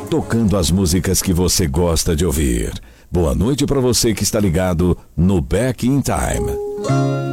tocando as músicas que você gosta de ouvir. Boa noite para você que está ligado no Back in Time.